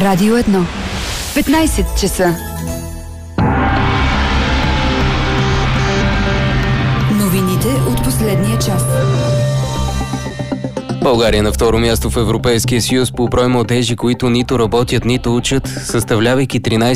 Радио 1. 15 часа. Новините от последния час. България на второ място в Европейския съюз по брой младежи, които нито работят, нито учат, съставлявайки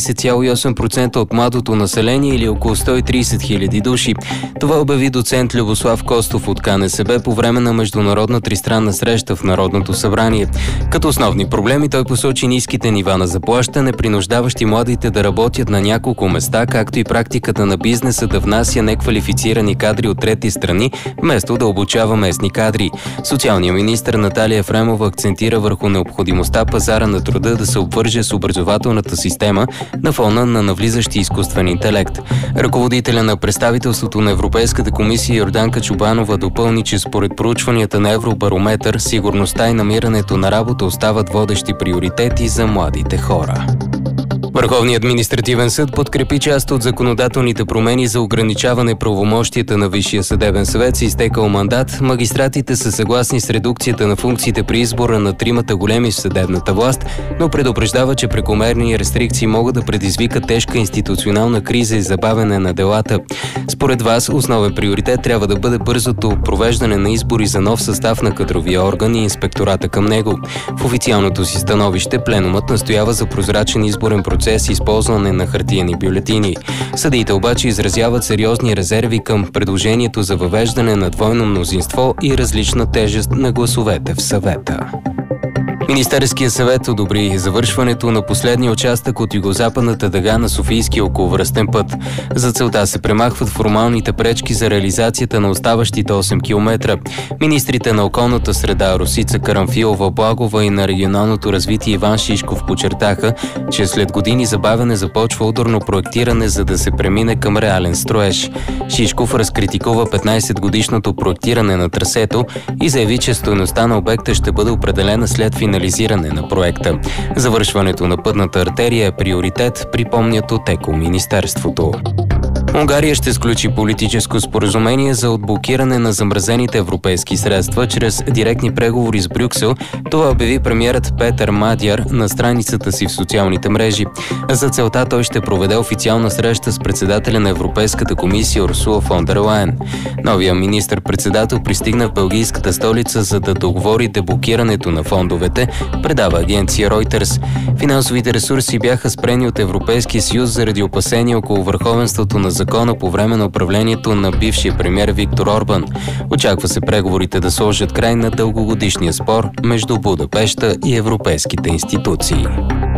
13,8% от младото население или около 130 хиляди души. Това обяви доцент Любослав Костов от КНСБ по време на международна тристранна среща в Народното събрание. Като основни проблеми той посочи ниските нива на заплащане, принуждаващи младите да работят на няколко места, както и практиката на бизнеса да внася неквалифицирани кадри от трети страни, вместо да обучава местни кадри. Социалният министър Наталия Ефремова акцентира върху необходимостта пазара на труда да се обвърже с образователната система на фона на навлизащи изкуствен интелект. Ръководителя на представителството на Европейската комисия Йорданка Чубанова допълни, че според проучванията на Евробарометър, сигурността и намирането на работа остават водещи приоритети за младите хора. Върховният административен съд подкрепи част от законодателните промени за ограничаване правомощията на Висшия съдебен съвет с изтекал мандат. Магистратите са съгласни с редукцията на функциите при избора на тримата големи в съдебната власт, но предупреждава, че прекомерни рестрикции могат да предизвикат тежка институционална криза и забавяне на делата. Според вас, основен приоритет трябва да бъде бързото провеждане на избори за нов състав на кадровия орган и инспектората към него. В официалното си становище пленумът настоява за прозрачен изборен процес и използване на хартиени бюлетини. Съдиите обаче изразяват сериозни резерви към предложението за въвеждане на двойно мнозинство и различна тежест на гласовете в съвета. Министерският съвет одобри завършването на последния участък от югозападната дъга на Софийския околовръстен път. За целта се премахват формалните пречки за реализацията на оставащите 8 км. Министрите на околната среда Росица Карамфилова-Благова и на регионалното развитие Иван Шишков подчертаха, че след години забавяне започва ударно проектиране, за да се премине към реален строеж. Шишков разкритикува 15-годишното проектиране на трасето и заяви, че стойността на обекта ще бъде определена след финализиране на проекта. Завършването на пътната артерия е приоритет, припомнят от Екоминистерството. Унгария ще сключи политическо споразумение за отблокиране на замразените европейски средства чрез директни преговори с Брюксел. Това обяви премиерът Петър Мадяр на страницата си в социалните мрежи. За целта той ще проведе официална среща с председателя на Европейската комисия Урсула фон дер Лайен. Новия министър-председател пристигна в белгийската столица, за да договори деблокирането на фондовете, предава агенция Reuters. Финансовите ресурси бяха спрени от Европейския съюз заради опасения около върховенството на закона по време на управлението на бившия премиер Виктор Орбан. Очаква се преговорите да сложат край на дългогодишния спор между Будапеща и европейските институции.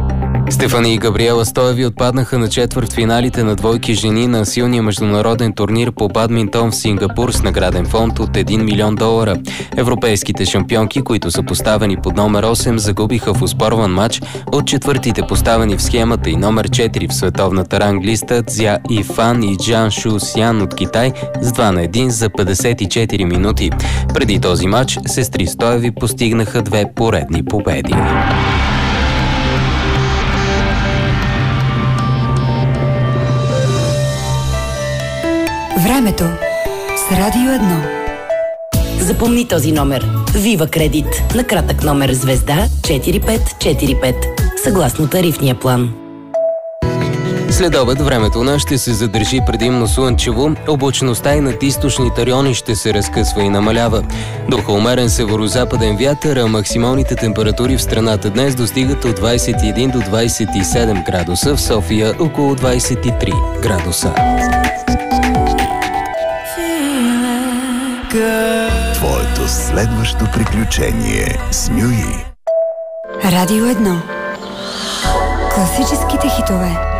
Стефани и Габриела Стоеви отпаднаха на четвъртфиналите на двойки жени на силния международен турнир по бадминтон в Сингапур с награден фонд от $1 милион. Европейските шампионки, които са поставени под номер 8, загубиха в оспорван матч от четвъртите поставени в схемата и номер 4 в световната ранглиста Цзя Ифан и Джан Шу Сян от Китай с 2-1 за 54 минути. Преди този матч сестри Стоеви постигнаха 2 поредни победи. Времето с Радио 1. Запомни този номер. Вива Кредит. На кратък номер звезда 4545. Съгласно тарифния план. След обед времето у нас ще се задържи предимно слънчево, облачността и над източните райони ще се разкъсва и намалява. Духа умерен северо-западен вятър, а максималните температури в страната днес достигат от 21 до 27 градуса, в София около 23 градуса. Твоето следващо приключение с Мюи. Радио 1. Класическите хитове.